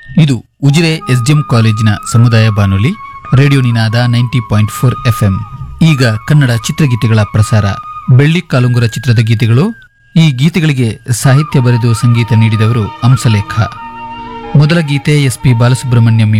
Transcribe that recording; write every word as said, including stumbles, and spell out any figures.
ಇದು ಉಜಿರೆ ಎಸ್ಡಿಎಂ ಕಾಲೇಜಿನ ಸಮುದಾಯ ಬಾನುಲಿ ರೇಡಿಯೋ ನಿನಾದ ನೈಂಟಿ ಪಾಯಿಂಟ್ ಫೋರ್ ಎಫ್ಎಂ. ಈಗ ಕನ್ನಡ ಚಿತ್ರಗೀತೆಗಳ ಪ್ರಸಾರ. ಬೆಳ್ಳಿ ಕಾಲುಂಗುರ ಚಿತ್ರದ ಗೀತೆಗಳು. ಈ ಗೀತೆಗಳಿಗೆ ಸಾಹಿತ್ಯ ಬರೆದು ಸಂಗೀತ ನೀಡಿದವರು ಹಂಸಲೇಖ. ಮೊದಲ ಗೀತೆ ಎಸ್ ಪಿ ಬಾಲಸುಬ್ರಹ್ಮಣ್ಯಂ